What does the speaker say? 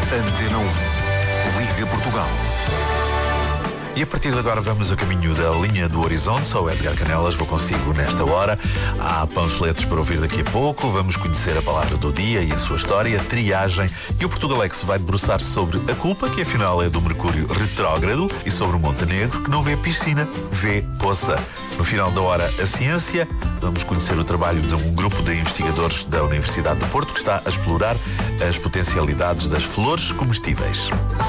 Antena 1. Liga Portugal. E a partir de agora vamos a caminho da linha do horizonte. Sou Edgar Canelas, vou consigo nesta hora. Há panfletos para ouvir daqui a pouco. Vamos conhecer a palavra do dia e a sua história, triagem. E o Portugalex vai debruçar sobre a culpa, que afinal é do Mercúrio retrógrado, e sobre o Montenegro, que não vê piscina, vê poça. No final da hora, a ciência. Vamos conhecer o trabalho de um grupo de investigadores da Universidade do Porto que está a explorar as potencialidades das flores comestíveis.